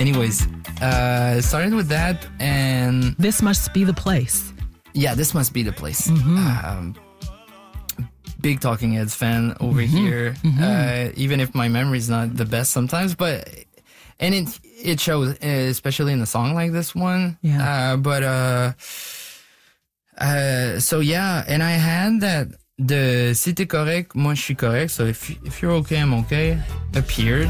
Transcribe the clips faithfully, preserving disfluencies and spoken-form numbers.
Anyways, uh, started with that, and This Must Be the Place. yeah, this must be the place. Mm-hmm. Um, big Talking Heads fan over Mm-hmm. here. Mm-hmm. Uh, even if my memory's not the best sometimes, but and it it shows, especially in a song like this one. Yeah. Uh, but uh, uh, so yeah, and I had that the Si t'es correct, moi je suis correct. So if if you're okay, I'm okay. Appeared.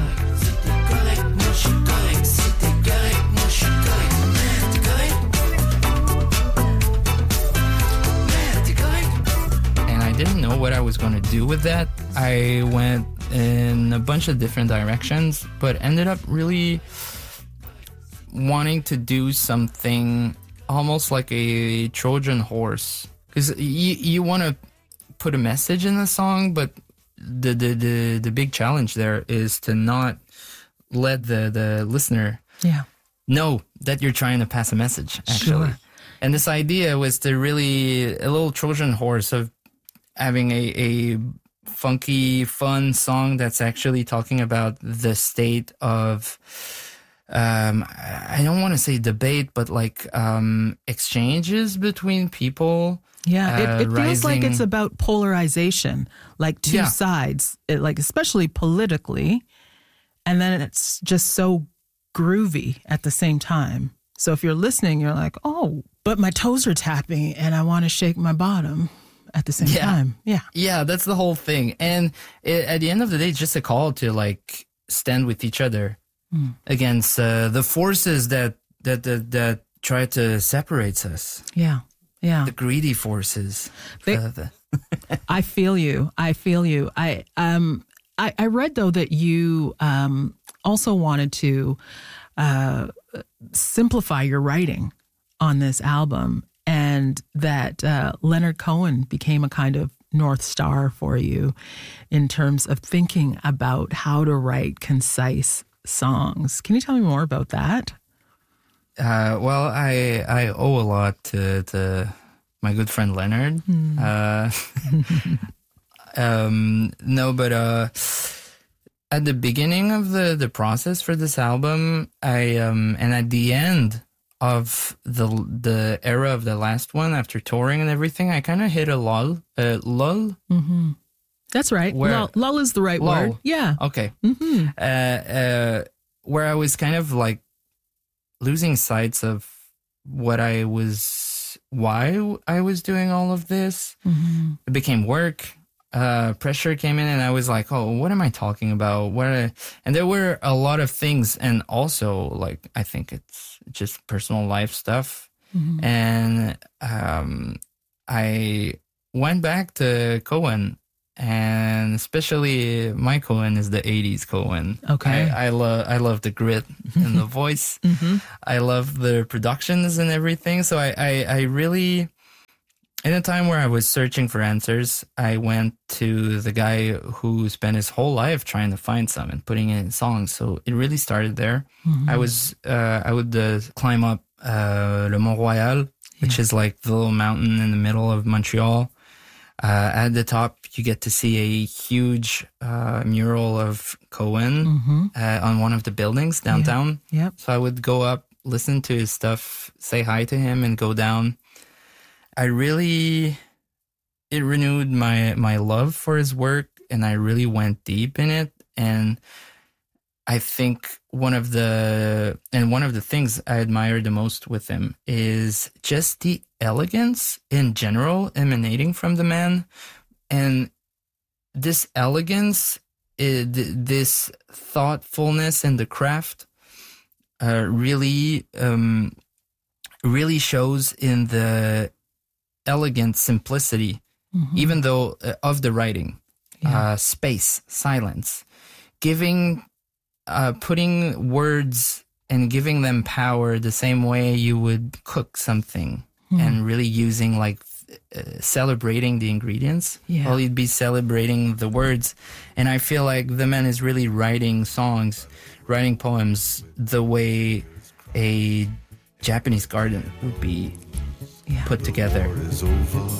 And I didn't know what I was going to do with that. I went in a bunch of different directions, but ended up really wanting to do something almost like a Trojan horse. Because you, you want to put a message in the song, but the, the, the, the big challenge there is to not let the, the listener Yeah. know that you're trying to pass a message, actually. Sure. And this idea was to really, a little Trojan horse of having a, a funky, fun song that's actually talking about the state of, um, I don't want to say debate, but like um, exchanges between people. Yeah, it, uh, it feels like rising- it's about polarization, like two Yeah. sides, it, like especially politically, and then it's just so groovy at the same time. So if you're listening, you're like, oh, but my toes are tapping and I want to shake my bottom at the same Yeah. time. Yeah. Yeah, that's the whole thing. And it, at the end of the day, it's just a call to like stand with each other Mm. against uh, the forces that, that that that try to separate us. Yeah. Yeah. The greedy forces. They- Uh, the- I feel you. I feel you. I um I, I read though that you um also wanted to uh simplify your writing on this album, and that uh, Leonard Cohen became a kind of North Star for you in terms of thinking about how to write concise songs. Can you tell me more about that? Uh, well, I I owe a lot to, to my good friend Leonard. Uh, um, no, but uh, at the beginning of the, the process for this album, I um, and at the end of the the era of the last one, after touring and everything, I kind of hit a lull. Uh, lull. Mm-hmm. That's right. Where- Lull, lull is the right Lull. word. Yeah. Okay. Mm-hmm. Uh, uh, where I was kind of like losing sight of what I was, why I was doing all of this. Mm-hmm. It became work. Uh, pressure came in, and I was like, "Oh, what am I talking about?" What? Are, and there were a lot of things, and also like I think it's just personal life stuff. Mm-hmm. And um, I went back to Cohen. And especially my Cohen is the eighties Cohen. Okay. I, I love I love the grit in the voice. Mm-hmm. I love the productions and everything. So I, I, I really, in a time where I was searching for answers, I went to the guy who spent his whole life trying to find some and putting it in songs. So it really started there. Mm-hmm. I was uh, I would uh, climb up uh, Le Mont Royal, which is like the little mountain in the middle of Montreal. Uh, at the top, you get to see a huge uh, mural of Cohen Mm-hmm. uh, on one of the buildings downtown. Yep. So I would go up, listen to his stuff, say hi to him, and go down. I really, it renewed my my love for his work, and I really went deep in it. And I think one of the and one of the things I admire the most with him is just the elegance in general emanating from the man. And this elegance, eh, th- this thoughtfulness in the craft uh, really, um, really shows in the elegant simplicity, Mm-hmm. even though uh, of the writing, Yeah. uh, space, silence, giving, uh, putting words and giving them power the same way you would cook something, Hmm. and really using like uh, celebrating the ingredients. Yeah. Well, you'd be celebrating the words. And I feel like the man is really writing songs, writing poems the way a Japanese garden would be Yeah. put together. Is over.